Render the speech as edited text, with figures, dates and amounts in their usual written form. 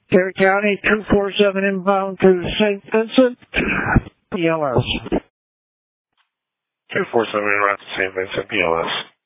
Terry County, 247 inbound to St. Vincent, PLS. 247 inbound to St. Vincent, PLS.